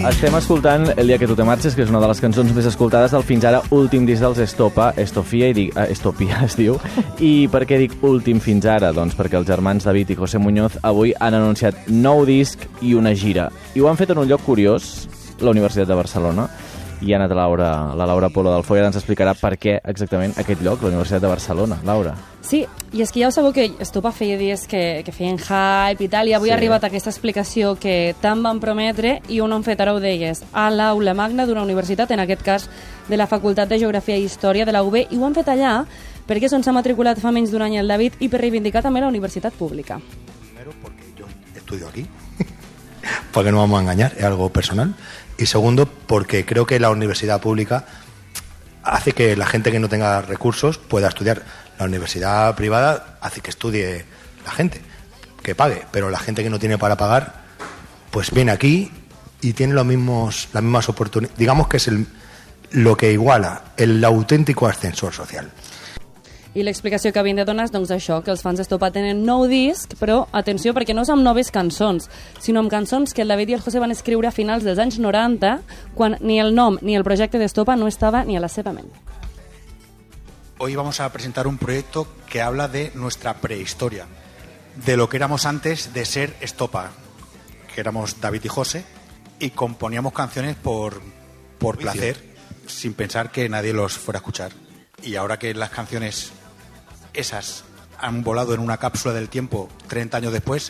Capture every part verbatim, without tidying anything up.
Estem escoltant El dia que tu te marxes, que és una de les cançons més escoltades del fins ara últim disc dels Estopa, Estofia, i dic, eh, Estopia es diu. I per què dic últim fins ara? Doncs perquè els germans David i José Muñoz avui han anunciat nou disc i una gira. I ho han fet en un lloc curiós, la Universitat de Barcelona. I ha anat a Laura, la Laura Polo del Foia, ens explicarà per què exactament aquest lloc, la Universitat de Barcelona. Laura. Sí, i és que ja ho sabeu que Estopa feia dies que, que feien hype i tal, i avui sí. ha arribat aquesta explicació que tant van prometre i on han fet, ara ho deies, a l'Aula Magna d'una universitat, en aquest cas de la Facultat de Geografia i Història de la U B, i ho han fet allà perquè és on s'ha matriculat fa menys d'un any el David i per reivindicar també la universitat pública. Primero, porque yo estudio aquí, porque no vamos a engañar, es algo personal. Y segundo, porque creo que la universidad pública hace que la gente que no tenga recursos pueda estudiar. La universidad privada hace que estudie la gente, que pague, pero la gente que no tiene para pagar, pues viene aquí y tiene los mismos, las mismas oportunidades. Digamos que es el, lo que iguala el auténtico ascensor social. I l'explicació que havien de donar és doncs, això, que els fans d'Estopa tenen nou disc, però atenció, perquè no és amb noves cançons, sinó amb cançons que el David i el José van escriure a finals dels anys noranta, quan ni el nom ni el projecte d'Estopa no estava ni a la seva ment. Hoy vamos a presentar un proyecto que habla de nuestra prehistoria, de lo que éramos antes de ser Estopa, que éramos David y José, y componíamos canciones por, por placer, sin pensar que nadie los fuera a escuchar. Y ahora que las canciones esas han volado en una cápsula del tiempo treinta años después,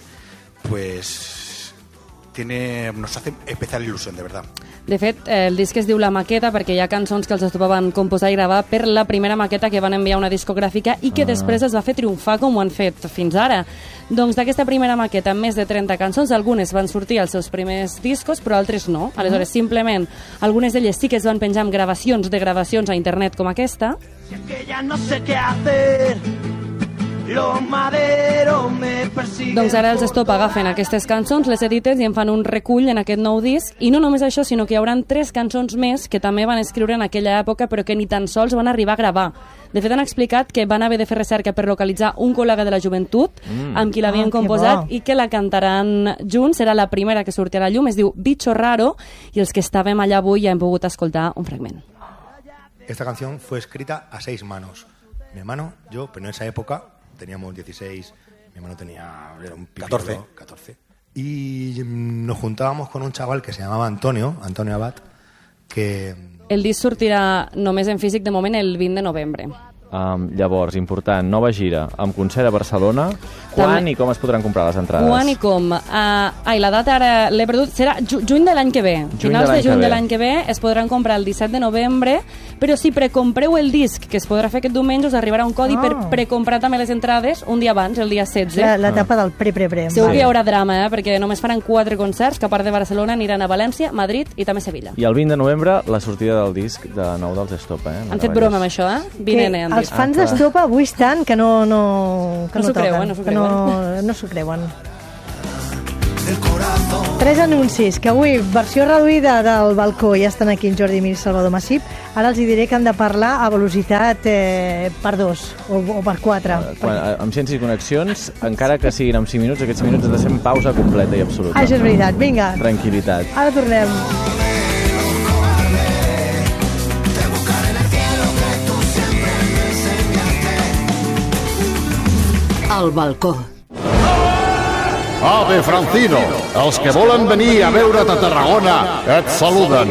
pues tiene, nos hace especial ilusión, de verdad. De fet, el disc es diu La Maqueta perquè hi ha cançons que els Estopa van composar i gravar per la primera maqueta que van enviar a una discogràfica i que ah. després es va fer triomfar com ho han fet fins ara. Doncs d'aquesta primera maqueta, amb més de trenta cançons, algunes van sortir als seus primers discos, però altres no. Aleshores, simplement, algunes d'elles sí que es van penjar amb gravacions de gravacions a internet com aquesta. Si es que ya no sé qué hacer. Doncs ara els Estopa agafen aquestes cançons, les editen i en fan un recull en aquest nou disc, i no només això, sinó que hi haurà tres cançons més que també van escriure en aquella època però que ni tan sols van arribar a gravar. De fet, han explicat que van haver de fer recerca per localitzar un col·lega de la joventut mm. amb qui l'havien ah, composat i que la cantaran junts. Serà la primera que sortirà a llum, es diu Bicho Raro, i els que estàvem allà avui ja hem pogut escoltar un fragment. Esta canción fue escrita a seis manos. Mi hermano, yo, pero en esa época teníamos dieciséis, mi hermano tenía era un catorce. catorce. Y nos juntábamos con un chaval que se llamaba Antonio, Antonio Abad, que... El disc sortirà només en físic de moment el vint de novembre. Um, llavors, important, nova gira amb concert a Barcelona. Quan També... i com es podran comprar les entrades? Quan i com? Uh, ai, la data ara l'he perdut. Serà ju juny de l'any que ve. Juny Finals de, de juny de l'any que ve es podran comprar el disset de novembre, però si precompreu el disc, que es podrà fer aquest diumenge, us arribarà un codi oh. per precomprar també les entrades un dia abans, el dia setze. L'etapa del pre-pre-pre. Segur que hi haurà drama, eh? Perquè només faran quatre concerts, que a part de Barcelona aniran a València, Madrid i també Sevilla. I el vint de novembre, la sortida del disc de nou dels Estopa. Eh? Han fet broma amb això, eh? Vinent, els fans ah, d'Estopa avui estan que no no, que no, no, s'ho creuen, no s'ho creuen. No, no s'ho creuen. Tres anuncis, que avui, versió reduïda del balcó, ja estan aquí en Jordi Mir i Salvador Massip. Ara els diré que han de parlar a velocitat eh, per dos o, o per quatre. Quan, amb Ciència i Connexions, encara que siguin en cinc minuts, aquests minuts han de ser en pausa completa i absoluta. Això és veritat, vinga. Tranquil·litat. Ara tornem. Al balcó. Ave Francino, els que volen venir a veure't a Tarragona et saluden.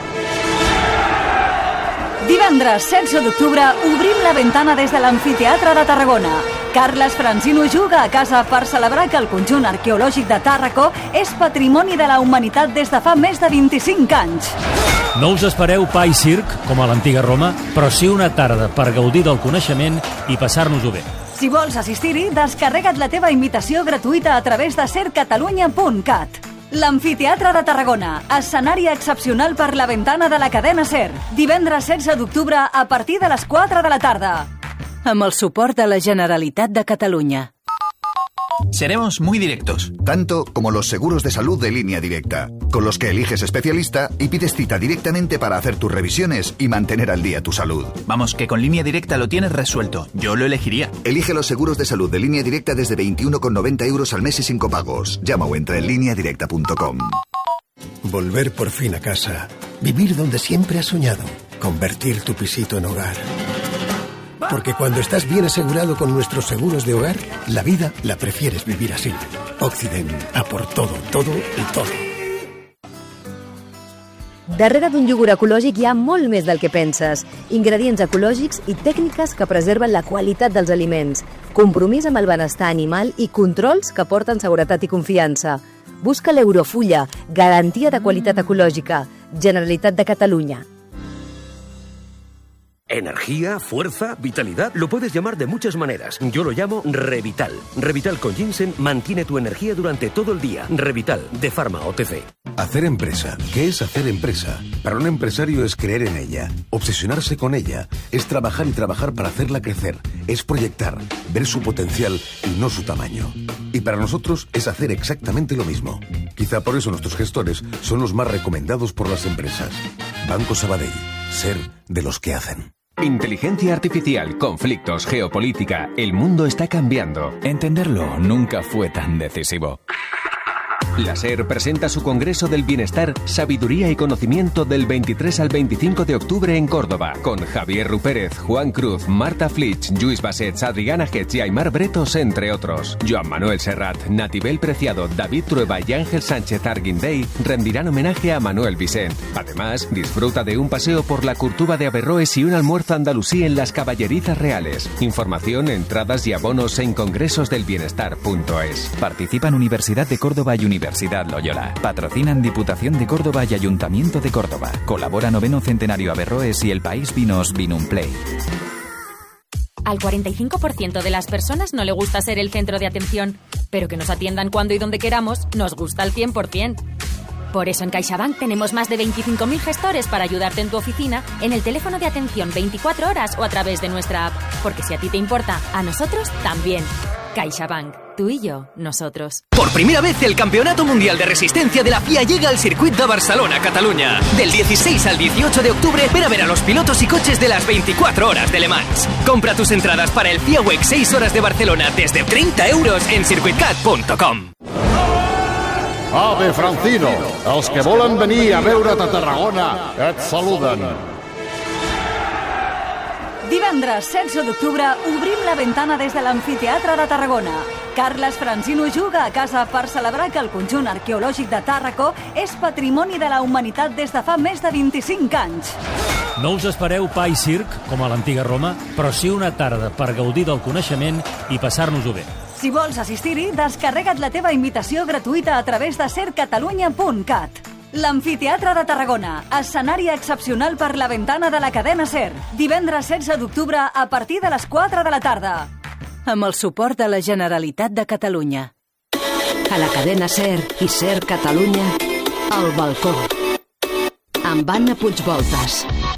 Divendres setze d'octubre obrim la ventana des de l'Amfiteatre de Tarragona. Carles Francino juga a casa per celebrar que el conjunt arqueològic de Tàrraco és patrimoni de la humanitat des de fa més de vint-i-cinc anys. No us espereu pa i circ, com a l'antiga Roma, però sí una tarda per gaudir del coneixement i passar-nos-ho bé. Si vols assistir-hi, descarrega't la teva invitació gratuïta a través de ser catalunya punt cat. L'Amfiteatre de Tarragona, escenari excepcional per la ventana de la cadena SER. Divendres setze d'octubre a partir de les quatre de la tarda. Amb el suport de la Generalitat de Catalunya. Seremos muy directos. Tanto como los seguros de salud de Línea Directa, con los que eliges especialista y pides cita directamente para hacer tus revisiones y mantener al día tu salud. Vamos, que con Línea Directa lo tienes resuelto. Yo lo elegiría. Elige los seguros de salud de Línea Directa desde veintiuno con noventa euros al mes y sin copagos. Llama o entra en línea directa punto com. volver por fin a casa, vivir donde siempre has soñado, convertir tu pisito en hogar. Porque cuando estás bien asegurado con nuestros seguros de hogar, la vida la prefieres vivir así. Occident, a por todo, todo y todo. Darrere d'un iogurt ecològic hi ha molt més del que penses. Ingredients ecològics i tècniques que preserven la qualitat dels aliments, compromís amb el benestar animal i controls que porten seguretat i confiança. Busca l'Eurofulla, garantia de qualitat ecològica. Generalitat de Catalunya. Energía, fuerza, vitalidad, lo puedes llamar de muchas maneras. Yo lo llamo Revital. Revital con ginseng mantiene tu energía durante todo el día. Revital, de Pharma O T C. Hacer empresa. ¿Qué es hacer empresa? Para un empresario es creer en ella, obsesionarse con ella, es trabajar y trabajar para hacerla crecer, es proyectar, ver su potencial y no su tamaño. Y para nosotros es hacer exactamente lo mismo. Quizá por eso nuestros gestores son los más recomendados por las empresas. Banco Sabadell. Ser de los que hacen. Inteligencia artificial, conflictos, geopolítica. El mundo está cambiando. Entenderlo nunca fue tan decisivo. La SER presenta su Congreso del Bienestar, Sabiduría y Conocimiento del veintitrés al veinticinco de octubre en Córdoba, con Javier Rupérez, Juan Cruz, Marta Flitsch, Lluís Bassets, Adriana Getz y Aymar Bretos, entre otros. Joan Manuel Serrat, Natibel Preciado, David Trueba y Ángel Sánchez Arguindey rendirán homenaje a Manuel Vicent. Además, disfruta de un paseo por la Curtuba de Averroes y un almuerzo andalusí en las Caballerizas Reales. Información, entradas y abonos en congresosdelbienestar punto es. Participan Universidad de Córdoba y Universidad Loyola. Patrocinan Diputación de Córdoba y Ayuntamiento de Córdoba. Colabora Noveno Centenario Averroes y El País Vinos Vinumplay. Al cuarenta y cinco por ciento de las personas no le gusta ser el centro de atención, pero que nos atiendan cuando y donde queramos nos gusta al cien por ciento. Por eso en CaixaBank tenemos más de veinticinco mil gestores para ayudarte en tu oficina, en el teléfono de atención veinticuatro horas o a través de nuestra app. Porque si a ti te importa, a nosotros también. CaixaBank. Tú y yo, nosotros. Por primera vez el Campeonato Mundial de Resistencia de la F I A llega al Circuit de Barcelona, Catalunya. Del dieciséis al dieciocho de octubre, ven a ver a los pilotos y coches de las veinticuatro horas de Le Mans. Compra tus entradas para el F I A W E C seis horas de Barcelona desde treinta euros en circuitcat punto com. Ave Francino, els que volen venir a veure't a Tarragona et saluden. Divendres setze d'octubre obrim la ventana des de l'Amfiteatre de Tarragona. Carles Francino juga a casa per celebrar que el conjunt arqueològic de Tàrraco és patrimoni de la humanitat des de fa més de vint-i-cinc anys. No us espereu pa i circ, com a l'antiga Roma, però sí una tarda per gaudir del coneixement i passar-nos-ho bé. Si vols assistir-hi, descarrega't la teva invitació gratuïta a través de ser catalunya punt cat. L'Amfiteatre de Tarragona, escenari excepcional per la ventana de la cadena SER. Divendres setze d'octubre a partir de les quatre de la tarda. Amb el suport de la Generalitat de Catalunya. A la cadena SER i SER Catalunya, al balcó. Amb Anna Puigvoltas.